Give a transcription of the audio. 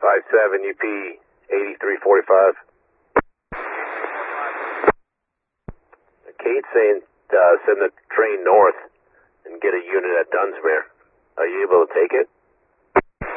57 UP 8345. Kate's saying send the train north and get a unit at Dunsmuir. Are you able to take it?